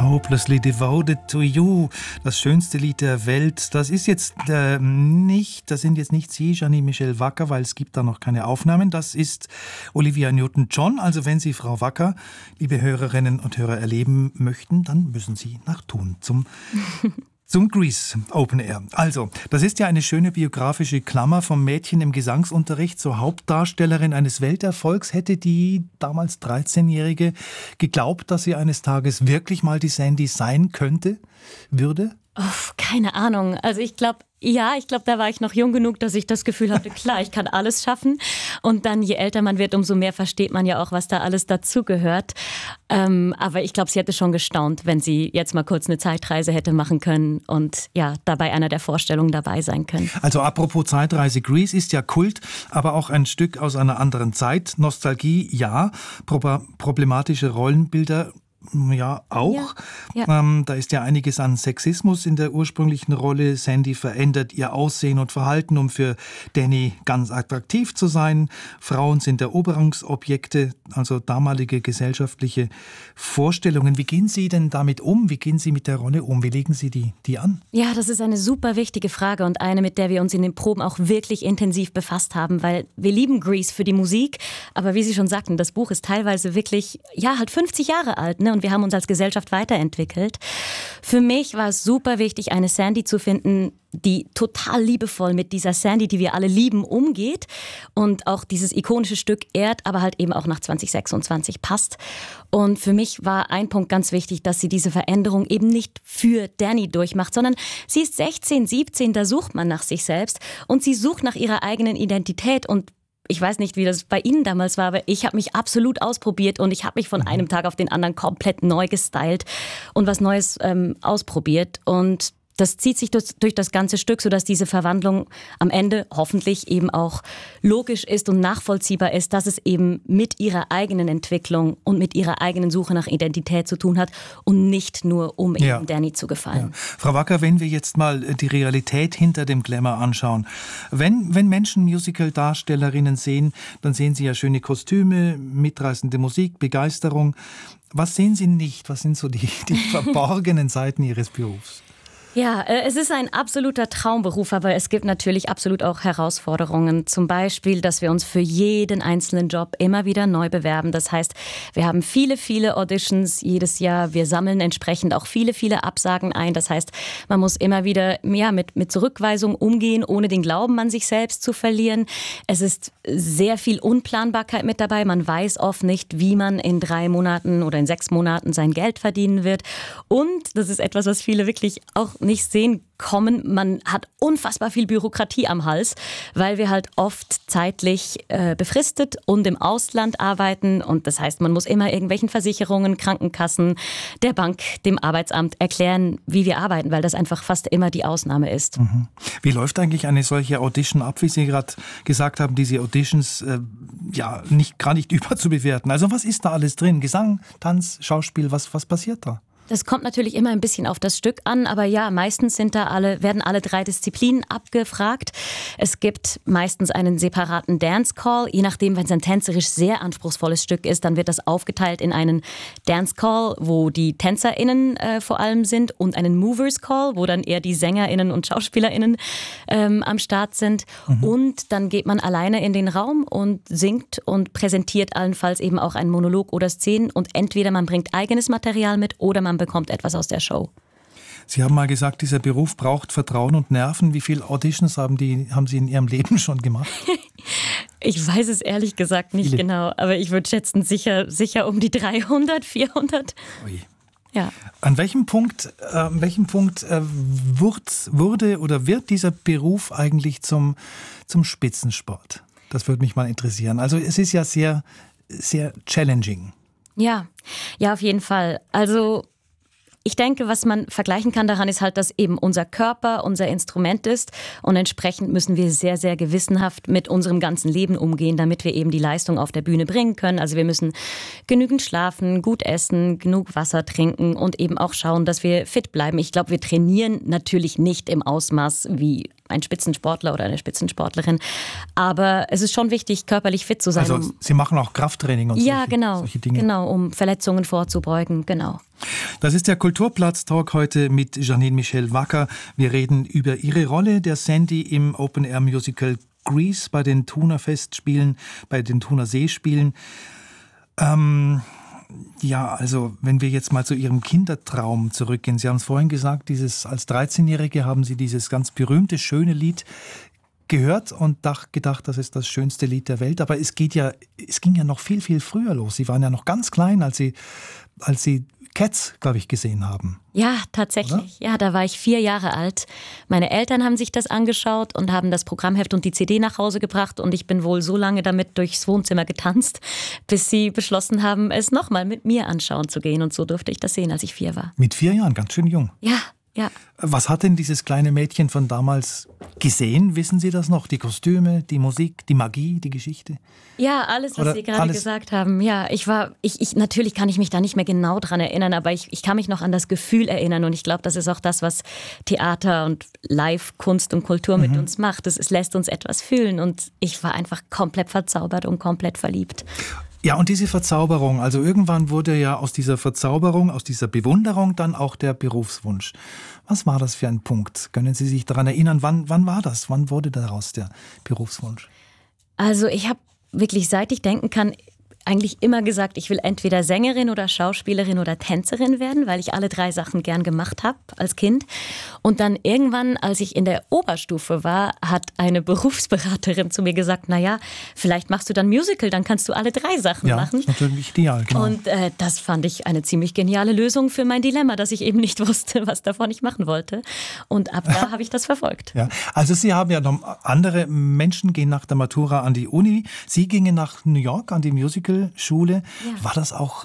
Hopelessly Devoted to You, das schönste Lied der Welt. Das sind jetzt nicht Sie, Jeannie-Michel Wacker, weil es gibt da noch keine Aufnahmen. Das ist Olivia Newton-John. Also wenn Sie Frau Wacker, liebe Hörerinnen und Hörer, erleben möchten, dann müssen Sie nach Thun zum Grease Open Air. Also, das ist ja eine schöne biografische Klammer vom Mädchen im Gesangsunterricht zur Hauptdarstellerin eines Welterfolgs. Hätte die damals 13-Jährige geglaubt, dass sie eines Tages wirklich mal die Sandy sein würde? Keine Ahnung. Also ich glaube, da war ich noch jung genug, dass ich das Gefühl hatte, klar, ich kann alles schaffen. Und dann, je älter man wird, umso mehr versteht man ja auch, was da alles dazugehört. Aber ich glaube, sie hätte schon gestaunt, wenn sie jetzt mal kurz eine Zeitreise hätte machen können und ja, dabei einer der Vorstellungen dabei sein können. Also apropos Zeitreise, Grease ist ja Kult, aber auch ein Stück aus einer anderen Zeit. Nostalgie, ja. Problematische Rollenbilder, ja, auch. Ja. Da ist ja einiges an Sexismus in der ursprünglichen Rolle. Sandy verändert ihr Aussehen und Verhalten, um für Danny ganz attraktiv zu sein. Frauen sind Eroberungsobjekte, also damalige gesellschaftliche Vorstellungen. Wie gehen Sie denn damit um? Wie gehen Sie mit der Rolle um? Wie legen Sie die an? Ja, das ist eine super wichtige Frage und eine, mit der wir uns in den Proben auch wirklich intensiv befasst haben, weil wir lieben Grease für die Musik, aber wie Sie schon sagten, das Buch ist teilweise wirklich, halt 50 Jahre alt, ne? Und wir haben uns als Gesellschaft weiterentwickelt. Für mich war es super wichtig, eine Sandy zu finden, die total liebevoll mit dieser Sandy, die wir alle lieben, umgeht und auch dieses ikonische Stück ehrt, aber halt eben auch nach 2026 passt. Und für mich war ein Punkt ganz wichtig, dass sie diese Veränderung eben nicht für Danny durchmacht, sondern sie ist 16, 17, da sucht man nach sich selbst und sie sucht nach ihrer eigenen Identität und ich weiß nicht, wie das bei Ihnen damals war, aber ich habe mich absolut ausprobiert und ich habe mich von einem Tag auf den anderen komplett neu gestylt und was Neues ausprobiert. Und das zieht sich durch das ganze Stück, sodass diese Verwandlung am Ende hoffentlich eben auch logisch ist und nachvollziehbar ist, dass es eben mit ihrer eigenen Entwicklung und mit ihrer eigenen Suche nach Identität zu tun hat und nicht nur, um eben Danny zu gefallen. Ja. Frau Wacker, wenn wir jetzt mal die Realität hinter dem Glamour anschauen. Wenn Menschen Musical-Darstellerinnen sehen, dann sehen sie ja schöne Kostüme, mitreißende Musik, Begeisterung. Was sehen Sie nicht? Was sind so die verborgenen Seiten Ihres Berufs? Ja, es ist ein absoluter Traumberuf, aber es gibt natürlich absolut auch Herausforderungen. Zum Beispiel, dass wir uns für jeden einzelnen Job immer wieder neu bewerben. Das heißt, wir haben viele, viele Auditions jedes Jahr. Wir sammeln entsprechend auch viele, viele Absagen ein. Das heißt, man muss immer wieder mit Zurückweisung umgehen, ohne den Glauben an sich selbst zu verlieren. Es ist sehr viel Unplanbarkeit mit dabei. Man weiß oft nicht, wie man in 3 Monaten oder in 6 Monaten sein Geld verdienen wird. Und das ist etwas, was viele wirklich auch nicht sehen kommen. Man hat unfassbar viel Bürokratie am Hals, weil wir halt oft zeitlich befristet und im Ausland arbeiten. Und das heißt, man muss immer irgendwelchen Versicherungen, Krankenkassen, der Bank, dem Arbeitsamt erklären, wie wir arbeiten, weil das einfach fast immer die Ausnahme ist. Mhm. Wie läuft eigentlich eine solche Audition ab, wie Sie gerade gesagt haben, diese Auditions gar nicht überzubewerten? Also was ist da alles drin? Gesang, Tanz, Schauspiel, was passiert da? Das kommt natürlich immer ein bisschen auf das Stück an, aber ja, meistens werden alle 3 Disziplinen abgefragt. Es gibt meistens einen separaten Dance Call, je nachdem, wenn es ein tänzerisch sehr anspruchsvolles Stück ist, dann wird das aufgeteilt in einen Dance Call, wo die TänzerInnen vor allem sind und einen Movers Call, wo dann eher die SängerInnen und SchauspielerInnen am Start sind. Mhm. Und dann geht man alleine in den Raum und singt und präsentiert allenfalls eben auch einen Monolog oder Szenen und entweder man bringt eigenes Material mit oder man bekommt etwas aus der Show. Sie haben mal gesagt, dieser Beruf braucht Vertrauen und Nerven. Wie viele Auditions haben Sie in Ihrem Leben schon gemacht? Ich weiß es ehrlich gesagt nicht genau, aber ich würde schätzen, sicher um die 300, 400. Ui. Ja. An welchem Punkt wurde oder wird dieser Beruf eigentlich zum Spitzensport? Das würde mich mal interessieren. Also es ist ja sehr, sehr challenging. Ja, auf jeden Fall. Also ich denke, was man vergleichen kann daran ist halt, dass eben unser Körper unser Instrument ist und entsprechend müssen wir sehr, sehr gewissenhaft mit unserem ganzen Leben umgehen, damit wir eben die Leistung auf der Bühne bringen können. Also wir müssen genügend schlafen, gut essen, genug Wasser trinken und eben auch schauen, dass wir fit bleiben. Ich glaube, wir trainieren natürlich nicht im Ausmaß wie ein Spitzensportler oder eine Spitzensportlerin, aber es ist schon wichtig, körperlich fit zu sein. Also Sie machen auch Krafttraining und solche Dinge? Genau, um Verletzungen vorzubeugen, genau. Das ist der Kulturplatz-Talk heute mit Janine Michel Wacker. Wir reden über ihre Rolle der Sandy im Open-Air-Musical Grease bei den Thuner-Festspielen, bei den Thuner-Seespielen. Ja, also wenn wir jetzt mal zu Ihrem Kindertraum zurückgehen. Sie haben es vorhin gesagt, als 13-Jährige haben Sie dieses ganz berühmte, schöne Lied gehört und gedacht, das ist das schönste Lied der Welt. Aber es ging ja noch viel, viel früher los. Sie waren ja noch ganz klein, als Sie Cats, glaube ich, gesehen haben. Ja, tatsächlich. Oder? Ja, da war ich 4 Jahre alt. Meine Eltern haben sich das angeschaut und haben das Programmheft und die CD nach Hause gebracht. Und ich bin wohl so lange damit durchs Wohnzimmer getanzt, bis sie beschlossen haben, es nochmal mit mir anschauen zu gehen. Und so durfte ich das sehen, als ich 4 war. Mit 4 Jahren, ganz schön jung. Ja. Ja. Was hat denn dieses kleine Mädchen von damals gesehen? Wissen Sie das noch? Die Kostüme, die Musik, die Magie, die Geschichte? Ja, alles, was Sie gerade gesagt haben. Ja, natürlich kann ich mich da nicht mehr genau dran erinnern, aber ich kann mich noch an das Gefühl erinnern und ich glaube, das ist auch das, was Theater und Live, Kunst und Kultur mit uns macht. Es lässt uns etwas fühlen und ich war einfach komplett verzaubert und komplett verliebt. Ja, und diese Verzauberung, also irgendwann wurde ja aus dieser Verzauberung, aus dieser Bewunderung dann auch der Berufswunsch. Was war das für ein Punkt? Können Sie sich daran erinnern, wann war das? Wann wurde daraus der Berufswunsch? Also ich habe wirklich, seit ich denken kann, eigentlich immer gesagt, ich will entweder Sängerin oder Schauspielerin oder Tänzerin werden, weil ich alle 3 Sachen gern gemacht habe als Kind. Und dann irgendwann, als ich in der Oberstufe war, hat eine Berufsberaterin zu mir gesagt, naja, vielleicht machst du dann Musical, dann kannst du alle 3 Sachen machen. Ja, das ist natürlich ideal, genau. Und das fand ich eine ziemlich geniale Lösung für mein Dilemma, dass ich eben nicht wusste, was davon ich machen wollte. Und ab da habe ich das verfolgt. Ja, also Sie haben ja noch andere Menschen gehen nach der Matura an die Uni. Sie gingen nach New York an die Musical Schule. Ja. War das auch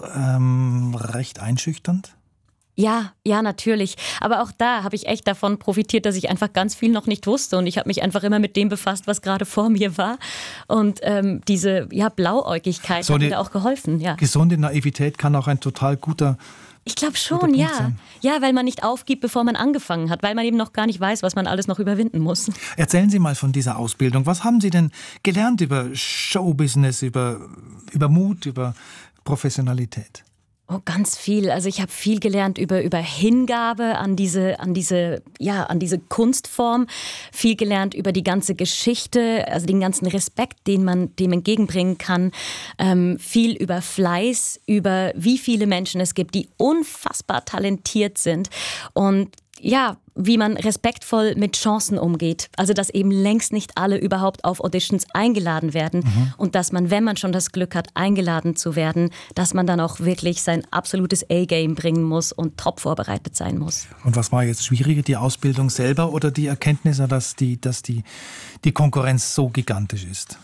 recht einschüchternd? Ja, natürlich. Aber auch da habe ich echt davon profitiert, dass ich einfach ganz viel noch nicht wusste. Und ich habe mich einfach immer mit dem befasst, was gerade vor mir war. Und diese Blauäugigkeit hat mir da auch geholfen. Ja. Gesunde Naivität kann auch ein total guter Ich glaube schon, ja. Ja, weil man nicht aufgibt, bevor man angefangen hat, weil man eben noch gar nicht weiß, was man alles noch überwinden muss. Erzählen Sie mal von dieser Ausbildung. Was haben Sie denn gelernt über Showbusiness, über Mut, über Professionalität? Oh, ganz viel. Also ich habe viel gelernt über Hingabe an diese Kunstform, viel gelernt über die ganze Geschichte, also den ganzen Respekt, den man dem entgegenbringen kann, viel über Fleiß, über wie viele Menschen es gibt, die unfassbar talentiert sind und ja, wie man respektvoll mit Chancen umgeht. Also, dass eben längst nicht alle überhaupt auf Auditions eingeladen werden und dass man, wenn man schon das Glück hat, eingeladen zu werden, dass man dann auch wirklich sein absolutes A-Game bringen muss und top vorbereitet sein muss. Und was war jetzt schwieriger, die Ausbildung selber oder die Erkenntnisse, dass die Konkurrenz so gigantisch ist?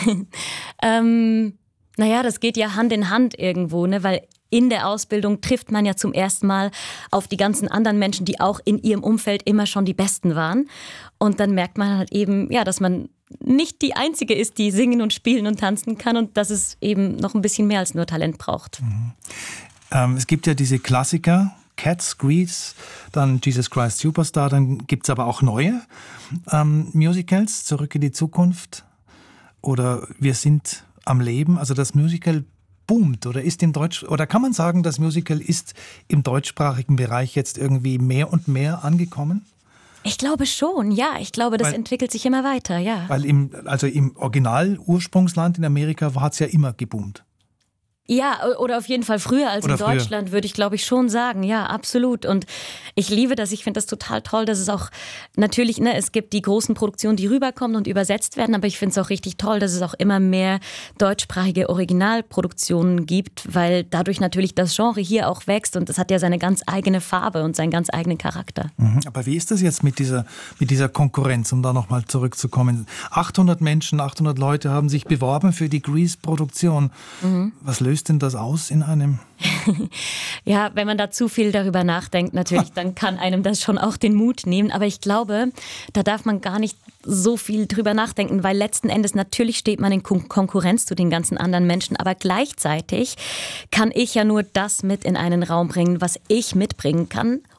Das geht ja Hand in Hand irgendwo, ne? Weil in der Ausbildung trifft man ja zum ersten Mal auf die ganzen anderen Menschen, die auch in ihrem Umfeld immer schon die Besten waren. Und dann merkt man halt eben, dass man nicht die Einzige ist, die singen und spielen und tanzen kann und dass es eben noch ein bisschen mehr als nur Talent braucht. Es gibt ja diese Klassiker, Cats, Grease, dann Jesus Christ Superstar, dann gibt es aber auch neue Musicals, Zurück in die Zukunft oder Wir sind am Leben, also das Musical boomt oder oder kann man sagen, das Musical ist im deutschsprachigen Bereich jetzt irgendwie mehr und mehr angekommen? Ich glaube schon, ja. Ich glaube, das entwickelt sich immer weiter, ja. Weil im Original-Ursprungsland in Amerika hat es ja immer geboomt. Ja, oder auf jeden Fall früher als in Deutschland, würde ich, glaube ich, schon sagen. Ja, absolut. Und ich liebe das. Ich finde das total toll, dass es auch natürlich, es gibt die großen Produktionen, die rüberkommen und übersetzt werden, aber ich finde es auch richtig toll, dass es auch immer mehr deutschsprachige Originalproduktionen gibt, weil dadurch natürlich das Genre hier auch wächst und es hat ja seine ganz eigene Farbe und seinen ganz eigenen Charakter. Aber wie ist das jetzt mit dieser Konkurrenz, um da nochmal zurückzukommen? 800 Menschen, 800 Leute haben sich beworben für die Grease-Produktion. Was löst denn das aus in einem? Ja, wenn man da zu viel darüber nachdenkt, natürlich, dann kann einem das schon auch den Mut nehmen. Aber ich glaube, da darf man gar nicht so viel drüber nachdenken, weil letzten Endes natürlich steht man in Konkurrenz zu den ganzen anderen Menschen, aber gleichzeitig kann ich ja nur das mit in einen Raum bringen, was ich mitbringen kann.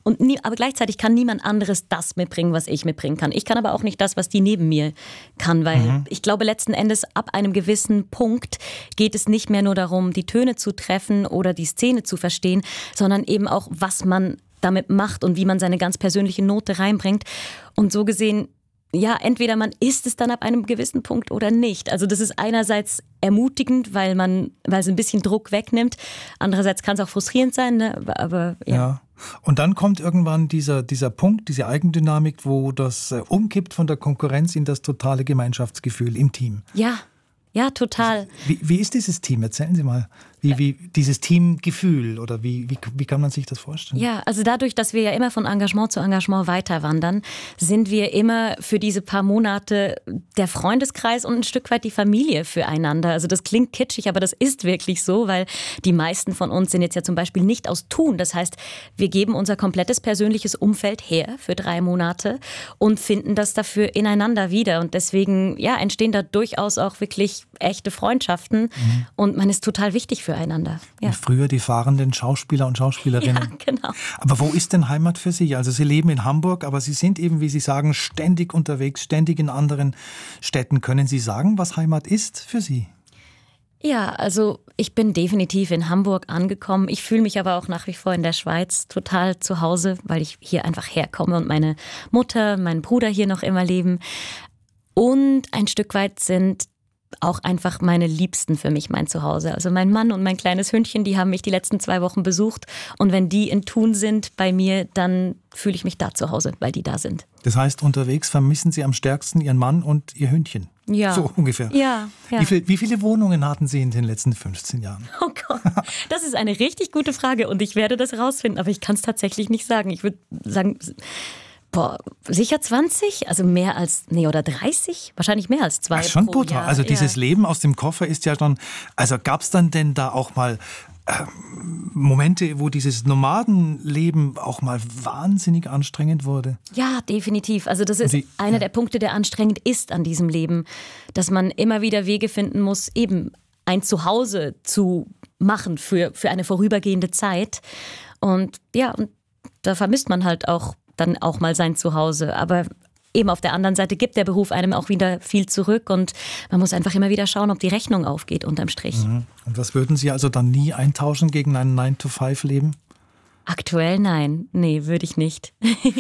aber gleichzeitig kann niemand anderes das mitbringen, was ich mitbringen kann. Ich kann aber auch nicht das, was die neben mir kann, weil ich glaube, letzten Endes ab einem gewissen Punkt geht es nicht mehr nur darum, die Töne zu treffen oder die Szene zu verstehen, sondern eben auch, was man damit macht und wie man seine ganz persönliche Note reinbringt. Und so gesehen, ja, entweder man ist es dann ab einem gewissen Punkt oder nicht. Also das ist einerseits ermutigend, weil es ein bisschen Druck wegnimmt. Andererseits kann es auch frustrierend sein, ne? Aber ja. Und dann kommt irgendwann dieser Punkt, diese Eigendynamik, wo das umkippt von der Konkurrenz in das totale Gemeinschaftsgefühl im Team. Ja, total. Wie ist dieses Team? Erzählen Sie mal. Wie dieses Teamgefühl oder wie kann man sich das vorstellen? Ja, also dadurch, dass wir ja immer von Engagement zu Engagement weiter wandern, sind wir immer für diese paar Monate der Freundeskreis und ein Stück weit die Familie füreinander. Also das klingt kitschig, aber das ist wirklich so, weil die meisten von uns sind jetzt ja zum Beispiel nicht aus Thun. Das heißt, wir geben unser komplettes persönliches Umfeld her für 3 Monate und finden das dafür ineinander wieder. Und deswegen entstehen da durchaus auch wirklich echte Freundschaften und man ist total wichtig füreinander. Ja. Und früher die fahrenden Schauspieler und Schauspielerinnen. Ja, genau. Aber wo ist denn Heimat für Sie? Also Sie leben in Hamburg, aber Sie sind eben, wie Sie sagen, ständig unterwegs, ständig in anderen Städten. Können Sie sagen, was Heimat ist für Sie? Ja, also ich bin definitiv in Hamburg angekommen. Ich fühle mich aber auch nach wie vor in der Schweiz total zu Hause, weil ich hier einfach herkomme und meine Mutter, mein Bruder hier noch immer leben. Und ein Stück weit sind auch einfach meine Liebsten für mich mein Zuhause. Also mein Mann und mein kleines Hündchen, die haben mich die letzten 2 Wochen besucht. Und wenn die in Thun sind bei mir, dann fühle ich mich da zu Hause, weil die da sind. Das heißt, unterwegs vermissen Sie am stärksten Ihren Mann und Ihr Hündchen? Ja. So ungefähr. Ja. Wie viele Wohnungen hatten Sie in den letzten 15 Jahren? Oh Gott, das ist eine richtig gute Frage und ich werde das rausfinden, aber ich kann es tatsächlich nicht sagen. Ich würde sagen... sicher 20? Also oder 30? Wahrscheinlich mehr als 2 schon pro brutal. Jahr. Also dieses Leben aus dem Koffer ist ja schon... Also gab es dann denn da auch mal Momente, wo dieses Nomadenleben auch mal wahnsinnig anstrengend wurde? Ja, definitiv. Also das ist einer der Punkte, der anstrengend ist an diesem Leben. Dass man immer wieder Wege finden muss, eben ein Zuhause zu machen für eine vorübergehende Zeit. Und da vermisst man halt dann auch mal sein Zuhause. Aber eben auf der anderen Seite gibt der Beruf einem auch wieder viel zurück und man muss einfach immer wieder schauen, ob die Rechnung aufgeht unterm Strich. Und was würden Sie also dann nie eintauschen gegen ein 9-to-5-Leben? Aktuell nein. Nee, würde ich nicht.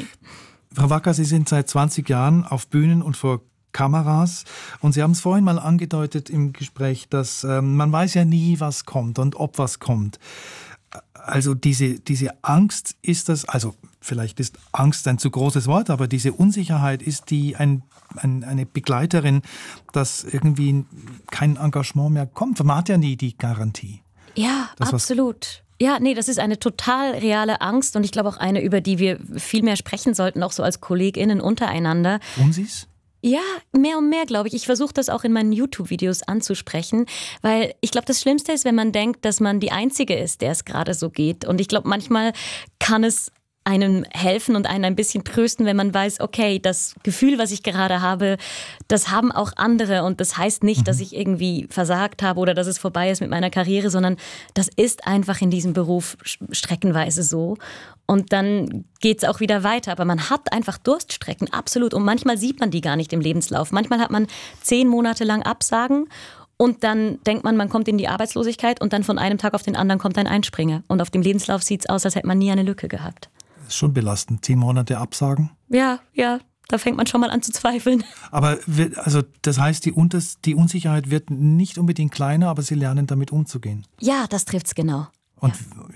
Frau Wacker, Sie sind seit 20 Jahren auf Bühnen und vor Kameras und Sie haben es vorhin mal angedeutet im Gespräch, dass man weiß ja nie, was kommt und ob was kommt. Also diese Angst ist das, also vielleicht ist Angst ein zu großes Wort, aber diese Unsicherheit ist eine Begleiterin, dass irgendwie kein Engagement mehr kommt. Man hat ja nie die Garantie. Ja, absolut. Ja, nee, das ist eine total reale Angst und ich glaube auch eine, über die wir viel mehr sprechen sollten, auch so als KollegInnen untereinander. Tun Sie es? Ja, mehr und mehr, glaube ich. Ich versuche das auch in meinen YouTube-Videos anzusprechen, weil ich glaube, das Schlimmste ist, wenn man denkt, dass man die Einzige ist, der es gerade so geht. Und ich glaube, manchmal kann es einem helfen und einen ein bisschen trösten, wenn man weiß, okay, das Gefühl, was ich gerade habe, das haben auch andere und das heißt nicht, dass ich irgendwie versagt habe oder dass es vorbei ist mit meiner Karriere, sondern das ist einfach in diesem Beruf streckenweise so und dann geht's auch wieder weiter, aber man hat einfach Durststrecken, absolut und manchmal sieht man die gar nicht im Lebenslauf, manchmal hat man 10 Monate lang Absagen und dann denkt man kommt in die Arbeitslosigkeit und dann von einem Tag auf den anderen kommt ein Einspringer und auf dem Lebenslauf sieht's aus, als hätte man nie eine Lücke gehabt. Das ist schon belastend. 10 Monate Absagen? Ja, da fängt man schon mal an zu zweifeln. Aber also das heißt, die Unsicherheit wird nicht unbedingt kleiner, aber Sie lernen damit umzugehen. Ja, das trifft's genau. Und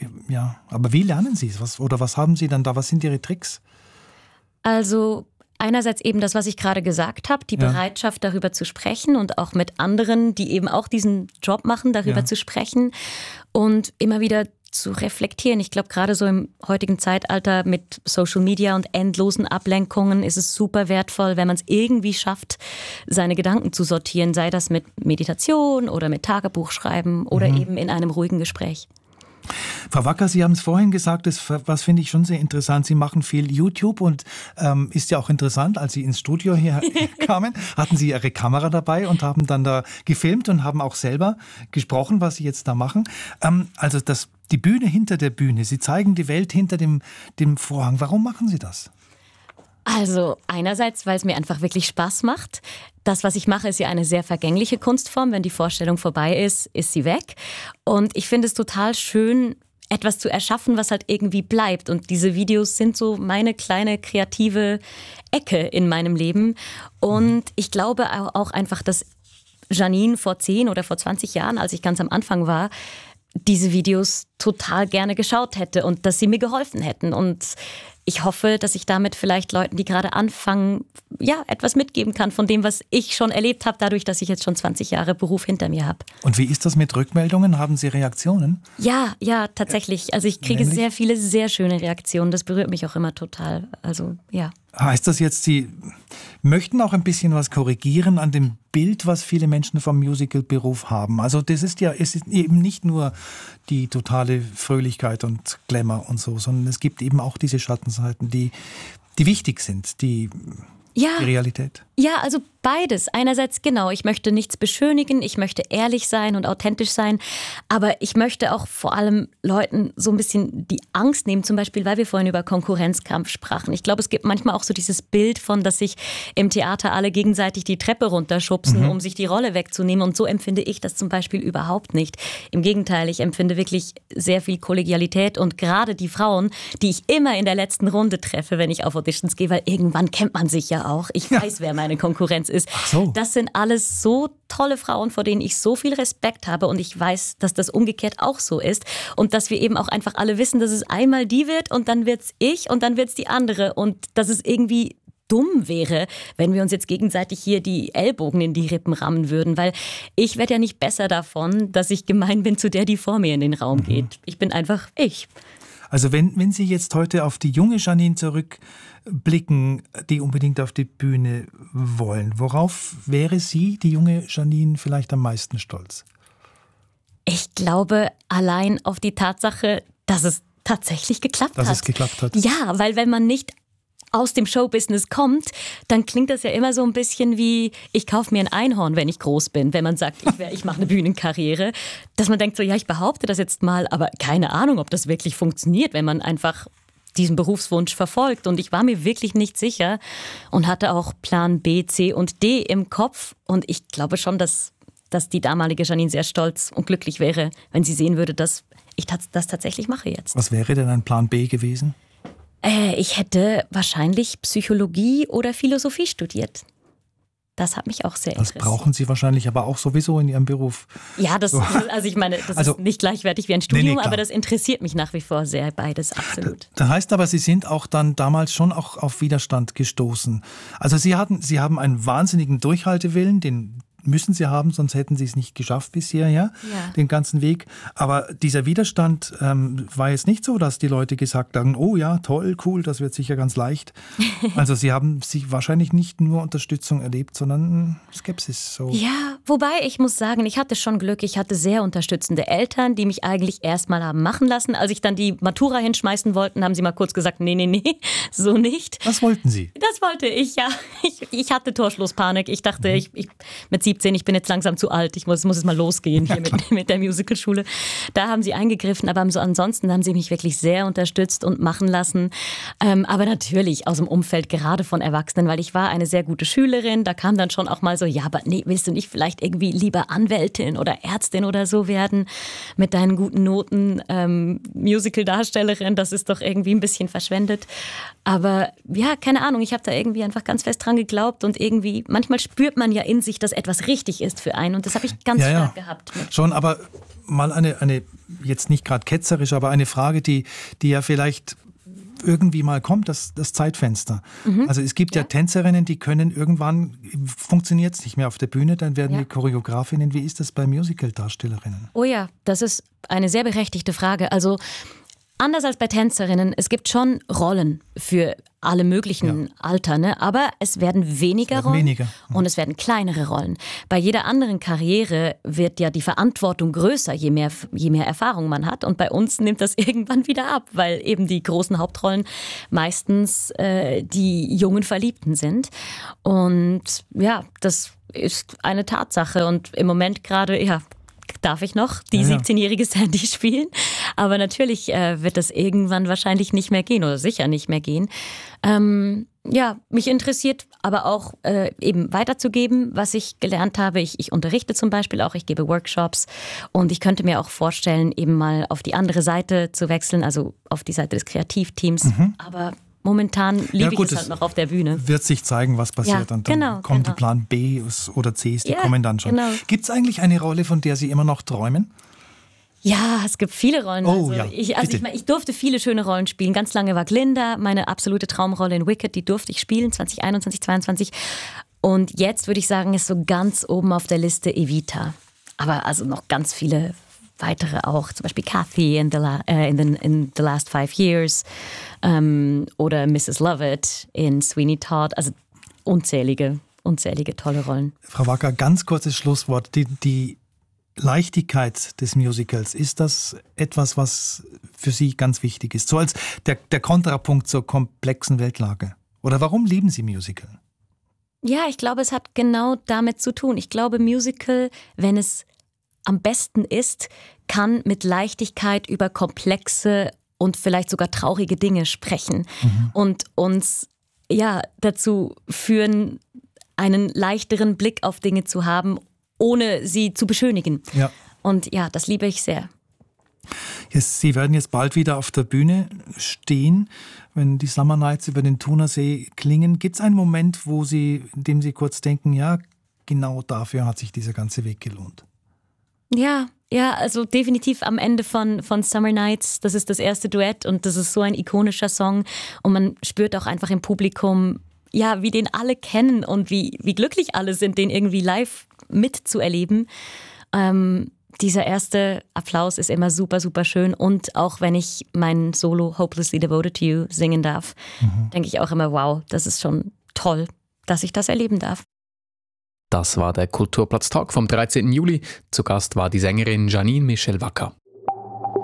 aber wie lernen Sie es? Was haben Sie dann da? Was sind Ihre Tricks? Also einerseits eben das, was ich gerade gesagt habe, die Bereitschaft, darüber zu sprechen und auch mit anderen, die eben auch diesen Job machen, darüber zu sprechen und immer wieder zu reflektieren. Ich glaube, gerade so im heutigen Zeitalter mit Social Media und endlosen Ablenkungen ist es super wertvoll, wenn man es irgendwie schafft, seine Gedanken zu sortieren, sei das mit Meditation oder mit Tagebuchschreiben oder eben in einem ruhigen Gespräch. Frau Wacker, Sie haben es vorhin gesagt, was finde ich schon sehr interessant, Sie machen viel YouTube und ist ja auch interessant, als Sie ins Studio hier kamen, hatten Sie Ihre Kamera dabei und haben dann da gefilmt und haben auch selber gesprochen, was Sie jetzt da machen. Also die Bühne hinter der Bühne, Sie zeigen die Welt hinter dem Vorhang. Warum machen Sie das? Also einerseits, weil es mir einfach wirklich Spaß macht. Das, was ich mache, ist ja eine sehr vergängliche Kunstform. Wenn die Vorstellung vorbei ist, ist sie weg. Und ich finde es total schön, etwas zu erschaffen, was halt irgendwie bleibt. Und diese Videos sind so meine kleine kreative Ecke in meinem Leben. Und ich glaube auch einfach, dass Janine vor 10 oder vor 20 Jahren, als ich ganz am Anfang war, diese Videos total gerne geschaut hätte und dass sie mir geholfen hätten. Und ich hoffe, dass ich damit vielleicht Leuten, die gerade anfangen, ja, etwas mitgeben kann von dem, was ich schon erlebt habe, dadurch, dass ich jetzt schon 20 Jahre Beruf hinter mir habe. Und wie ist das mit Rückmeldungen? Haben Sie Reaktionen? Ja, tatsächlich. Also ich kriege sehr viele, sehr schöne Reaktionen. Das berührt mich auch immer total. Also, ja. Heißt das jetzt, Sie möchten auch ein bisschen was korrigieren an dem Bild, was viele Menschen vom Musical-Beruf haben? Also es ist eben nicht nur die totale Fröhlichkeit und Glamour und so, sondern es gibt eben auch diese Schattenseiten, die wichtig sind, die Realität. Ja, also beides. Einerseits genau, ich möchte nichts beschönigen, ich möchte ehrlich sein und authentisch sein, aber ich möchte auch vor allem Leuten so ein bisschen die Angst nehmen, zum Beispiel, weil wir vorhin über Konkurrenzkampf sprachen. Ich glaube, es gibt manchmal auch so dieses Bild von, dass sich im Theater alle gegenseitig die Treppe runterschubsen, um sich die Rolle wegzunehmen, und so empfinde ich das zum Beispiel überhaupt nicht. Im Gegenteil, ich empfinde wirklich sehr viel Kollegialität und gerade die Frauen, die ich immer in der letzten Runde treffe, wenn ich auf Auditions gehe, weil irgendwann kennt man sich ja auch. Ich weiß, wer meine Konkurrenz ist. Ach so. Das sind alles so tolle Frauen, vor denen ich so viel Respekt habe, und ich weiß, dass das umgekehrt auch so ist und dass wir eben auch einfach alle wissen, dass es einmal die wird und dann wird's ich und dann wird's die andere, und dass es irgendwie dumm wäre, wenn wir uns jetzt gegenseitig hier die Ellbogen in die Rippen rammen würden, weil ich werde ja nicht besser davon, dass ich gemein bin zu der, die vor mir in den Raum geht. Ich bin einfach ich. Also wenn Sie jetzt heute auf die junge Janine zurückblicken, die unbedingt auf die Bühne wollen, worauf wäre sie, die junge Janine, vielleicht am meisten stolz? Ich glaube allein auf die Tatsache, dass es tatsächlich geklappt hat. Dass es geklappt hat. Ja, weil wenn man nicht aus dem Showbusiness kommt, dann klingt das ja immer so ein bisschen wie, ich kaufe mir ein Einhorn, wenn ich groß bin. Wenn man sagt, ich mache eine Bühnenkarriere. Dass man denkt so, ja, ich behaupte das jetzt mal, aber keine Ahnung, ob das wirklich funktioniert, wenn man einfach diesen Berufswunsch verfolgt. Und ich war mir wirklich nicht sicher und hatte auch Plan B, C und D im Kopf. Und ich glaube schon, dass die damalige Janine sehr stolz und glücklich wäre, wenn sie sehen würde, dass ich das tatsächlich mache jetzt. Was wäre denn ein Plan B gewesen? Ich hätte wahrscheinlich Psychologie oder Philosophie studiert. Das hat mich auch sehr interessiert. Das brauchen Sie wahrscheinlich aber auch sowieso in Ihrem Beruf. Ja, also ich meine, das ist nicht gleichwertig wie ein Studium, aber das interessiert mich nach wie vor sehr, beides, absolut. Das heißt aber, Sie sind auch dann damals schon auch auf Widerstand gestoßen. Also Sie haben einen wahnsinnigen Durchhaltewillen, den müssen Sie haben, sonst hätten Sie es nicht geschafft bisher, den ganzen Weg. Aber dieser Widerstand war jetzt nicht so, dass die Leute gesagt haben, oh ja, toll, cool, das wird sicher ganz leicht. Also Sie haben wahrscheinlich nicht nur Unterstützung erlebt, sondern Skepsis. So. Ja, wobei ich muss sagen, ich hatte schon Glück. Ich hatte sehr unterstützende Eltern, die mich eigentlich erstmal haben machen lassen. Als ich dann die Matura hinschmeißen wollten, haben sie mal kurz gesagt, nee, so nicht. Was wollten Sie? Das wollte ich, ja. Ich hatte Torschlusspanik. Ich dachte, ich mit 17, ich bin jetzt langsam zu alt, ich muss jetzt mal losgehen hier mit der Musicalschule. Da haben sie eingegriffen, aber ansonsten haben sie mich wirklich sehr unterstützt und machen lassen. Aber natürlich aus dem Umfeld, gerade von Erwachsenen, weil ich war eine sehr gute Schülerin, da kam dann schon auch mal so, ja, aber nee, willst du nicht vielleicht irgendwie lieber Anwältin oder Ärztin oder so werden mit deinen guten Noten, Musical-Darstellerin, das ist doch irgendwie ein bisschen verschwendet. Aber ja, keine Ahnung, ich habe da irgendwie einfach ganz fest dran geglaubt und irgendwie, manchmal spürt man ja in sich, dass etwas richtig ist für einen, und das habe ich ganz stark gehabt. Schon, aber mal eine jetzt nicht gerade ketzerisch, aber eine Frage, die ja vielleicht irgendwie mal kommt, das Zeitfenster. Also es gibt ja Tänzerinnen, die können irgendwann, funktioniert es nicht mehr auf der Bühne, dann werden die Choreografinnen. Wie ist das bei Musical-Darstellerinnen? Oh ja, das ist eine sehr berechtigte Frage. Also anders als bei Tänzerinnen, es gibt schon Rollen für alle möglichen Alter, ne? Aber es werden weniger Rollen und es werden kleinere Rollen. Bei jeder anderen Karriere wird ja die Verantwortung größer, je mehr Erfahrung man hat. Und bei uns nimmt das irgendwann wieder ab, weil eben die großen Hauptrollen meistens die jungen Verliebten sind. Und ja, das ist eine Tatsache. Und im Moment gerade, darf ich noch die 17-jährige Sandy spielen. Aber natürlich wird das irgendwann wahrscheinlich nicht mehr gehen oder sicher nicht mehr gehen. Mich interessiert aber auch eben weiterzugeben, was ich gelernt habe. Ich unterrichte zum Beispiel auch, ich gebe Workshops und ich könnte mir auch vorstellen, eben mal auf die andere Seite zu wechseln, also auf die Seite des Kreativteams. Aber momentan liebe ich es halt noch auf der Bühne. Wird sich zeigen, was passiert. Und dann kommt die Plan B oder Cs, die kommen dann schon. Genau. Gibt es eigentlich eine Rolle, von der Sie immer noch träumen? Ja, es gibt viele Rollen. Ich durfte viele schöne Rollen spielen. Ganz lange war Glinda meine absolute Traumrolle in Wicked. Die durfte ich spielen, 2021, 2022. Und jetzt würde ich sagen, ist so ganz oben auf der Liste Evita. Aber also noch ganz viele weitere auch. Zum Beispiel Kathy in The Last 5 Years oder Mrs. Lovett in Sweeney Todd. Also unzählige tolle Rollen. Frau Wacker, ganz kurzes Schlusswort. Die Leichtigkeit des Musicals, ist das etwas, was für Sie ganz wichtig ist? So als der Kontrapunkt zur komplexen Weltlage. Oder warum lieben Sie Musical? Ja, ich glaube, es hat genau damit zu tun. Ich glaube, Musical, wenn es am besten ist, kann mit Leichtigkeit über komplexe und vielleicht sogar traurige Dinge sprechen und uns dazu führen, einen leichteren Blick auf Dinge zu haben, ohne sie zu beschönigen. Ja. Und ja, das liebe ich sehr. Sie werden jetzt bald wieder auf der Bühne stehen, wenn die Summer Nights über den Thunersee klingen. Gibt es einen Moment, in dem Sie kurz denken, ja, genau dafür hat sich dieser ganze Weg gelohnt? Ja, also definitiv am Ende von Summer Nights. Das ist das erste Duett und das ist so ein ikonischer Song. Und man spürt auch einfach im Publikum, wie den alle kennen und wie glücklich alle sind, den irgendwie live mitzuerleben. Dieser erste Applaus ist immer super, super schön. Und auch wenn ich mein Solo Hopelessly Devoted to You singen darf, denke ich auch immer, wow, das ist schon toll, dass ich das erleben darf. Das war der Kulturplatz-Talk vom 13. Juli. Zu Gast war die Sängerin Janine Michel Wacker.